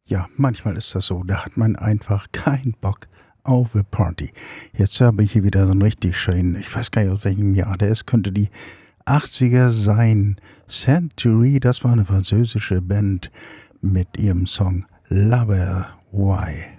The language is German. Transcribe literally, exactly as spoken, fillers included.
Ja, manchmal ist das so. Da hat man einfach keinen Bock auf eine Party. Jetzt habe ich hier wieder so einen richtig schönen, ich weiß gar nicht, aus welchem Jahr der ist, könnte die achtziger sein. Century, das war eine französische Band mit ihrem Song Lover Why.